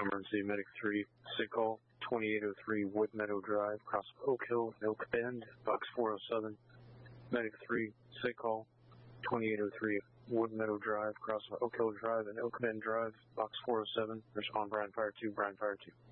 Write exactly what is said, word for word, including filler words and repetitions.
Emergency Medic three, sick call, twenty-eight oh three Wood Meadow Drive, across Oak Hill and Oak Bend, box four oh seven. Medic three, sick call, twenty-eight oh three Wood Meadow Drive, across Oak Hill Drive and Oak Bend Drive, box four oh seven. Respond Bryan Fire two, Bryan Fire two.